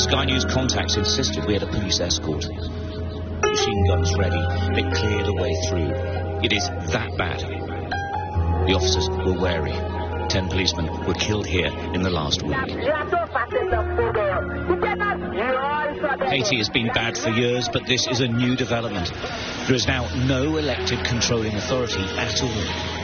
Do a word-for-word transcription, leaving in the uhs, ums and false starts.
Sky News contacts insisted we had a police escort. Machine guns ready, they cleared a way through. It is that bad. The officers were wary. Ten policemen were killed here in the last week. Haiti has been bad for years, but this is a new development. There is now no elected controlling authority at all.